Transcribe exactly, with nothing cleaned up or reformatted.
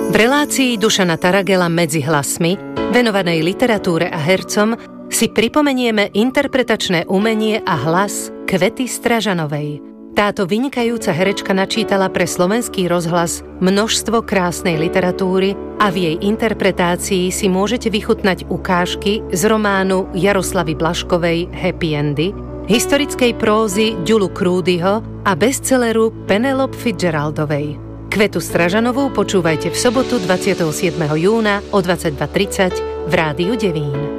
V relácii Dušana Taragela Medzi hlasmi, venovanej literatúre a hercom, si pripomenieme interpretačné umenie a hlas Kvety Stražanovej. Táto vynikajúca herečka načítala pre Slovenský rozhlas množstvo krásnej literatúry a v jej interpretácii si môžete vychutnať ukážky z románu Jaroslavy Blaškovej Happy Endy, historickej prózy Ďulu Krúdyho a bestselleru Penelope Fitzgeraldovej. Kvetu Stražanovú počúvajte v sobotu dvadsiateho siedmeho júna o dvadsaťdva tridsať v Rádiu Devín.